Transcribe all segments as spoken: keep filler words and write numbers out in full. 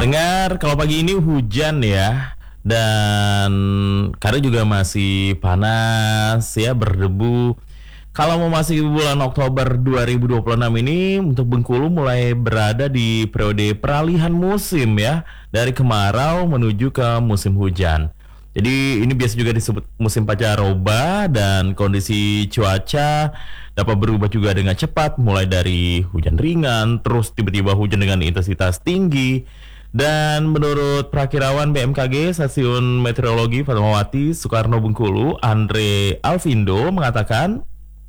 Pendengar, kalau pagi ini hujan ya, dan kadang juga masih panas ya, berdebu. Kalau mau masuk bulan Oktober dua ribu dua puluh enam ini, untuk Bengkulu mulai berada di periode peralihan musim ya, dari kemarau menuju ke musim hujan. Jadi ini biasa juga disebut musim pancaroba, dan kondisi cuaca dapat berubah juga dengan cepat, mulai dari hujan ringan, terus tiba-tiba hujan dengan intensitas tinggi. Dan menurut perakirawan B M K G Stasiun Meteorologi Fatmawati Soekarno Bengkulu, Andre Alvindo mengatakan,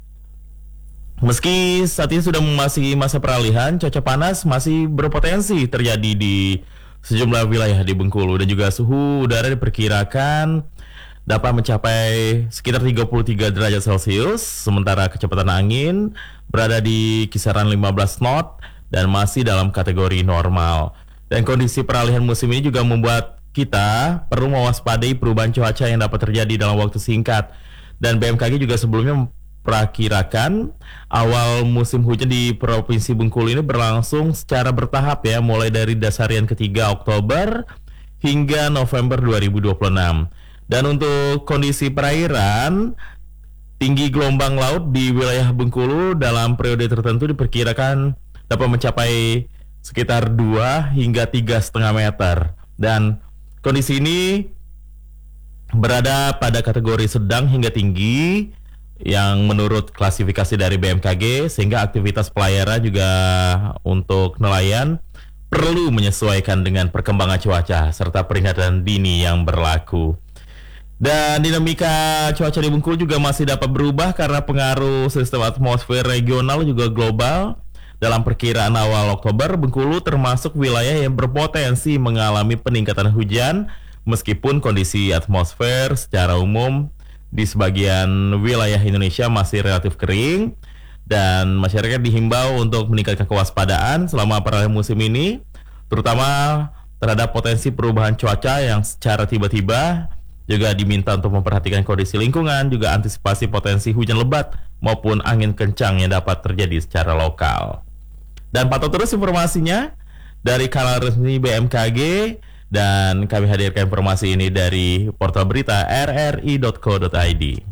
meski saat ini sudah memasuki masa peralihan, cuaca panas masih berpotensi terjadi di sejumlah wilayah di Bengkulu, dan juga suhu udara diperkirakan dapat mencapai sekitar tiga puluh tiga derajat Celcius, sementara kecepatan angin berada di kisaran lima belas knot dan masih dalam kategori normal. Dan kondisi peralihan musim ini juga membuat kita perlu mewaspadai perubahan cuaca yang dapat terjadi dalam waktu singkat. Dan B M K G juga sebelumnya memperkirakan awal musim hujan di Provinsi Bengkulu ini berlangsung secara bertahap ya, mulai dari dasarian ketiga Oktober hingga November dua ribu dua puluh enam. Dan untuk kondisi perairan, tinggi gelombang laut di wilayah Bengkulu dalam periode tertentu diperkirakan dapat mencapai sekitar dua hingga tiga koma lima meter. Dan kondisi ini berada pada kategori sedang hingga tinggi yang menurut klasifikasi dari B M K G, sehingga aktivitas pelayaran juga untuk nelayan perlu menyesuaikan dengan perkembangan cuaca serta peringatan dini yang berlaku. Dan dinamika cuaca di Bengkulu juga masih dapat berubah karena pengaruh sistem atmosfer regional juga global. Dalam perkiraan awal Oktober, Bengkulu termasuk wilayah yang berpotensi mengalami peningkatan hujan, meskipun kondisi atmosfer secara umum di sebagian wilayah Indonesia masih relatif kering, dan masyarakat dihimbau untuk meningkatkan kewaspadaan selama peralihan musim ini, terutama terhadap potensi perubahan cuaca yang secara tiba-tiba. Juga diminta untuk memperhatikan kondisi lingkungan, juga antisipasi potensi hujan lebat maupun angin kencang yang dapat terjadi secara lokal. Dan pantau terus informasinya dari kanal resmi B M K G, dan kami hadirkan informasi ini dari portal berita r r i dot co dot i d.